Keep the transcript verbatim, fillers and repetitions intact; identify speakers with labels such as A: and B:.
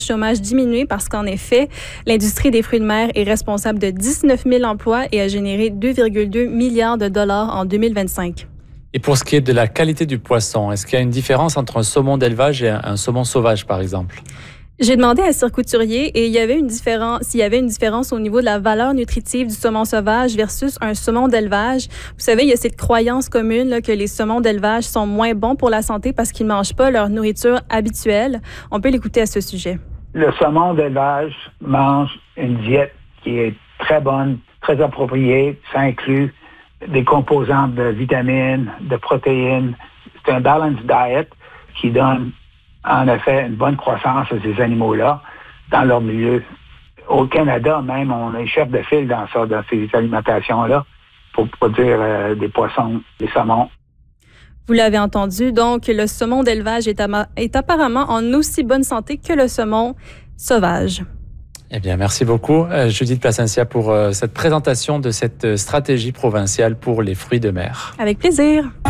A: chômage diminué parce qu'en effet, l'industrie des fruits de mer est responsable de dix-neuf mille emplois et a généré deux virgule deux milliards de dollars en deux mille vingt-cinq.
B: Et pour ce qui est de la qualité du poisson, est-ce qu'il y a une différence entre un saumon d'élevage et un saumon sauvage, par exemple?
A: J'ai demandé à un circouturier et il y avait une différence, s'il y avait une différence au niveau de la valeur nutritive du saumon sauvage versus un saumon d'élevage. Vous savez, il y a cette croyance commune là, que les saumons d'élevage sont moins bons pour la santé parce qu'ils ne mangent pas leur nourriture habituelle. On peut l'écouter à ce sujet.
C: Le saumon d'élevage mange une diète qui est très bonne, très appropriée. Ça inclut des composantes de vitamines, de protéines. C'est un balanced diet qui donne en effet une bonne croissance à ces animaux-là dans leur milieu. Au Canada, même, on est chef de file dans ça, dans ces alimentations-là pour produire euh, des poissons, des saumons.
A: Vous l'avez entendu, donc le saumon d'élevage est, ama- est apparemment en aussi bonne santé que le saumon sauvage.
B: Eh bien, merci beaucoup, euh, Judith Plasencia, pour euh, cette présentation de cette stratégie provinciale pour les fruits de mer.
A: Avec plaisir.